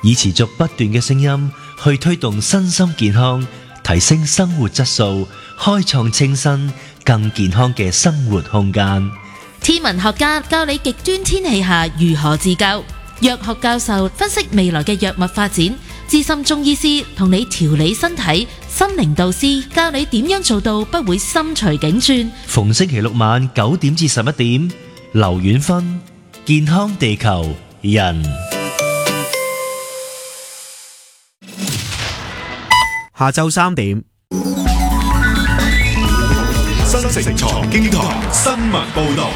以持續不斷嘅聲音去推動身心健康，提升生活質素，開創清新更健康嘅生活空間。 天文學家教你極端天氣下如何自救，藥學教授分析未來嘅藥物發展，資深中醫師同你調理身體，心靈導師教你點樣做到不會心隨境轉。 逢星期六晚9點至11點，劉遠芬健康地球人。 下晝3點， 新城財經台新聞報道。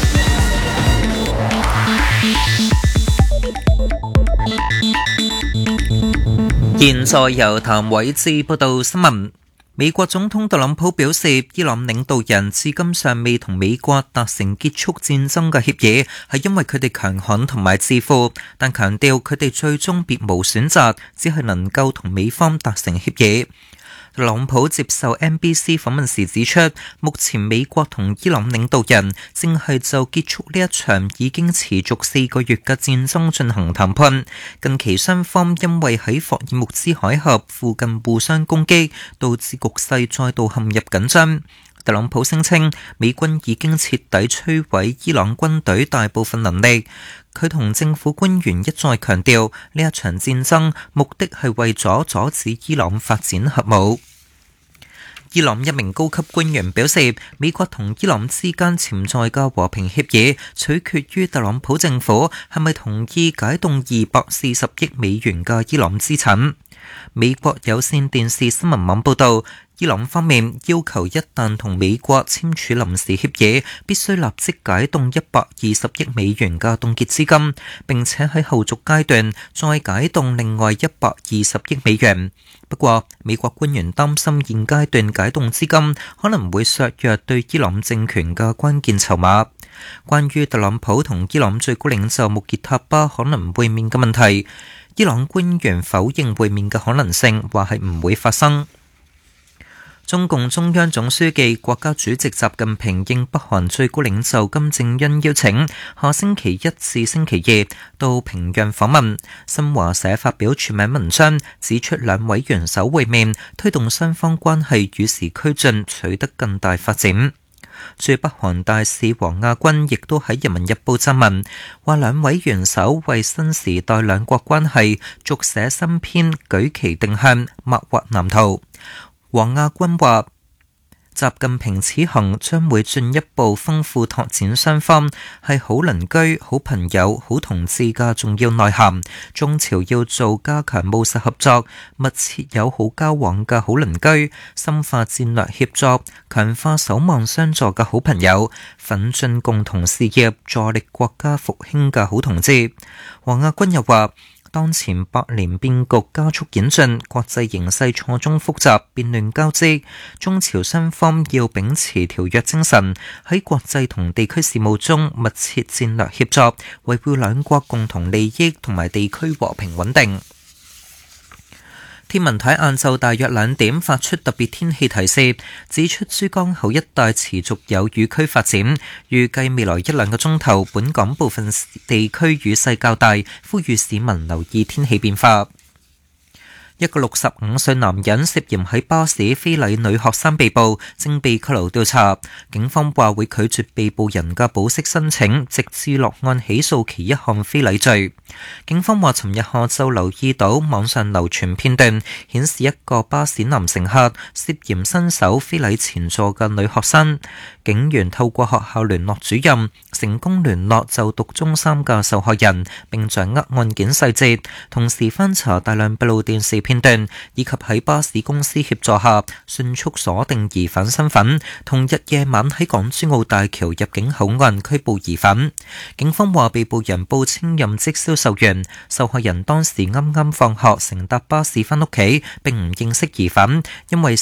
現在由譚偉智報道新聞。美國總統特朗普表示，伊朗領導人至今尚未同美國達成結束戰爭嘅協議，係因為佢哋強悍同埋自負，但強調佢哋最終別無選擇，只係能夠同美方達成協議。特朗普接受 NBC 訪問時指出，目前美國同伊朗領導人正係就結束呢一場已經持續4個月嘅戰爭進行談判。近期雙方因為喺霍爾木茲海峽附近互相攻擊，導致局勢再度陷入緊張。特朗普聲稱美軍已經徹底摧毀伊朗軍隊大部分能力。佢同政府官員一再強調，呢一場戰爭目的係為咗阻止伊朗發展核武。伊朗一名高級官員表示，美國同伊朗之間潛在嘅和平協議取決於特朗普政府係咪同意解凍240億美元嘅伊朗資產。美國有線電視新聞網報導，伊朗方面要求一旦同美國簽署臨時協議，必須立即解凍120億美元嘅凍結資金，並且喺後續階段再解凍另外120億美元。不過，美國官員擔心現階段解凍資金可能會削弱對伊朗政權嘅關鍵籌碼。關於特朗普同伊朗最高領袖穆傑塔巴可能會面嘅問題，伊朗官員否認會面嘅可能性，話係唔會發生。中共中央總書記、國家主席習近平應北韓最高領袖金正恩邀請，下星期1至星期2到平壤訪問。新華社發表署名文章，指出兩位元首會面，推動雙方關係與時俱進，取得更大發展。駐北韓大使王亞軍亦都喺《人民日報》撰文，話兩位元首為新時代兩國關係續寫新篇，舉旗定向，擘劃藍圖。王亞軍話，習近平此行將會進一步豐富拓展雙方係好鄰居、好朋友、好同志嘅重要內涵。中朝要做加強務實合作、密切友好交往嘅好鄰居，深化戰略協作，強化守望相助嘅好朋友，奮進共同事業、助力國家復興嘅好同志。王亞軍又話，當前百年變局加速演進，國際形勢錯綜複雜、變亂交織，中朝雙方要秉持條約精神，喺國際同地區事務中密切戰略協作，維護兩國共同利益同埋地區和平穩定。天文台晏晝大約2點發出特別天氣提示，指出珠江口一帶持續有雨區發展，預計未來1-2個鐘頭，本港部分地區雨勢較大，呼籲市民留意天氣變化。一個65歲男人涉嫌喺巴士非禮女學生被捕，正被拘留調查。警方話會拒絕被捕人嘅保釋申請，直至落案起訴其一項非禮罪。警方話尋日下晝留意到網上流傳片段，顯示一個巴士男乘客涉嫌伸手非禮前座嘅女學生。警員透過學校聯絡主任，成功聯絡就讀中3嘅受害人，並掌握案件細節，同時翻查大量閉路電視片段，以及喺巴士公司協助下迅速鎖定疑犯身份，同日夜晚喺港珠澳大橋入境口岸拘捕疑犯。警方話被捕人報稱任職銷售員，受害人當時啱啱放學，乘搭巴士返屋企，並唔認識疑犯，因為